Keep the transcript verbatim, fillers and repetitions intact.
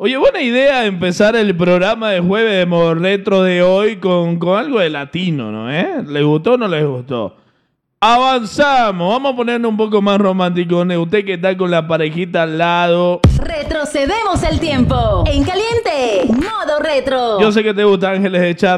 Oye, buena idea empezar el programa de jueves de Modo Retro de hoy con, con algo de latino, ¿no? ¿Eh? ¿Les gustó o no les gustó? Avanzamos, vamos a ponernos un poco más románticos. Usted que está con la parejita al lado. Retrocedemos el tiempo. En caliente, Modo Retro. Yo sé que te gusta Ángeles de Charlie.